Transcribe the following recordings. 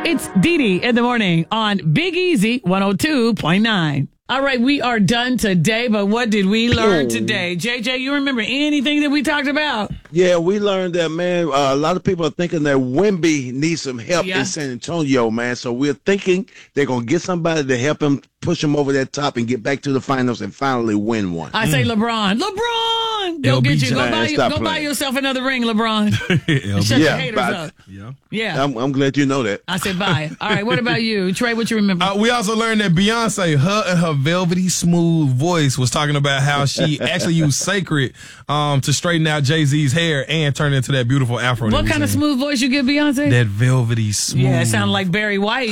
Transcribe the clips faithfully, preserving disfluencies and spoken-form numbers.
It's Dee Dee in the morning on Big Easy one oh two point nine. All right, we are done today, but what did we learn today? J J, you remember anything that we talked about? Yeah, we learned that, man, uh, a lot of people are thinking that Wemby needs some help Yeah. in San Antonio, man. So we're thinking they're going to get somebody to help him push him over that top and get back to the finals and finally win one. I say LeBron. LeBron! Go L B J. get you. Go, Man, buy, you, stop go buy playing. yourself another ring, LeBron. L B J. Shut Yeah, your haters but- up. Yeah. Yeah. I'm, I'm glad you know that. I said bye. All right, what about you? Trey, what you remember? Uh, we also learned that Beyonce, her and her velvety smooth voice, was talking about how she actually used Sacred um, to straighten out Jay-Z's hair and turn it into that beautiful afro. that what we kind of seen. smooth voice you give Beyonce? That velvety smooth. Yeah, it sounded like Barry White.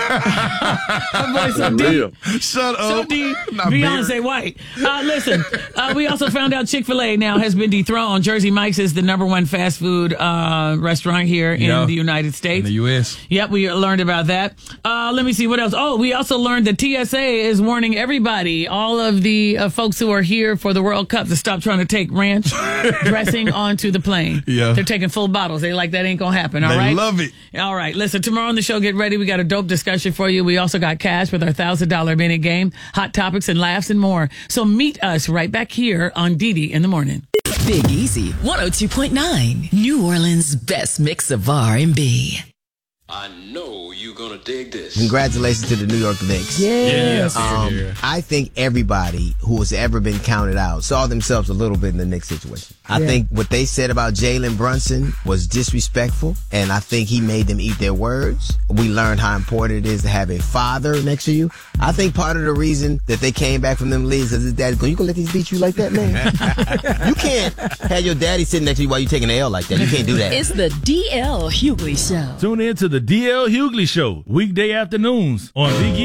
Her voice so Real. deep. Shut So up. deep. Not Beyonce Barry. White. Uh, listen, uh, we also found out Chick-fil-A now has been dethroned. Jersey Mike's is the number one fast food uh, restaurant here Yeah. in the United In States. the U S Yep, we learned about that. Uh, let me see what else. Oh, we also learned that T S A is warning everybody, all of the uh, folks who are here for the World Cup, to stop trying to take ranch dressing onto the plane. Yeah. They're taking full bottles. They like that ain't gonna happen. All They right. love it. All right. Listen, tomorrow on the show, get ready. We got a dope discussion for you. We also got cash with our thousand dollar minute game, hot topics and laughs and more. So meet us right back here on Dee Dee in the morning. Big Easy one oh two point nine. New Orleans' best mix of R and B. I know you're gonna dig this. Congratulations to the New York Knicks. Yes. Um, Yeah. I think everybody who has ever been counted out saw themselves a little bit in the Knicks situation. I think what they said about Jalen Brunson was disrespectful, and I think he made them eat their words. We learned how important it is to have a father next to you. I think part of the reason that they came back from them leagues is his daddy going, you gonna let these beat you like that, man? You can't have your daddy sitting next to you while you taking an L like that. You can't do that. It's the D L Hughley Show. Tune in to the D L Hughley Show, weekday afternoons on Big E.